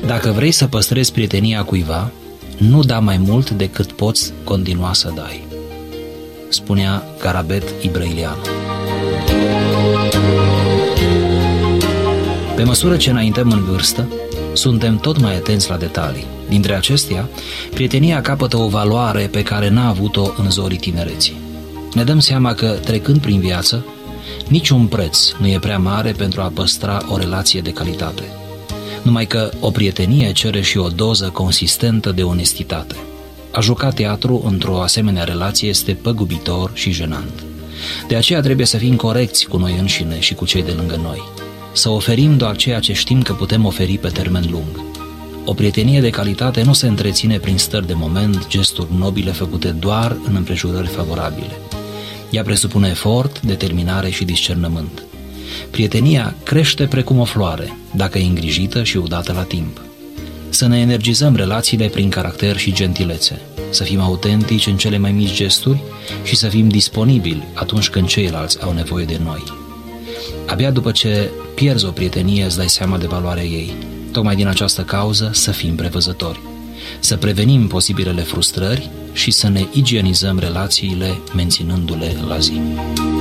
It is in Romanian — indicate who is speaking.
Speaker 1: Dacă vrei să păstrezi prietenia cuiva, nu da mai mult decât poți continua să dai, spunea Garabet Ibrăileanu. Pe măsură ce înaintăm în vârstă, suntem tot mai atenți la detalii. Dintre acestea, prietenia capătă o valoare pe care n-a avut-o în zorii tinereții. Ne dăm seama că, trecând prin viață, niciun preț nu e prea mare pentru a păstra o relație de calitate. Numai că o prietenie cere și o doză consistentă de onestitate. A juca teatru într-o asemenea relație este păgubitor și jenant. De aceea trebuie să fim corecți cu noi înșine și cu cei de lângă noi. Să oferim doar ceea ce știm că putem oferi pe termen lung. O prietenie de calitate nu se întreține prin stări de moment, gesturi nobile făcute doar în împrejurări favorabile. Ea presupune efort, determinare și discernământ. Prietenia crește precum o floare, dacă e îngrijită și udată la timp. Să ne energizăm relațiile prin caracter și gentilețe, să fim autentici în cele mai mici gesturi și să fim disponibili atunci când ceilalți au nevoie de noi. Abia după ce pierzi o prietenie îți dai seama de valoarea ei. Tocmai din această cauză să fim prevăzători, să prevenim posibilele frustrări și să ne igienizăm relațiile menținându-le la zi.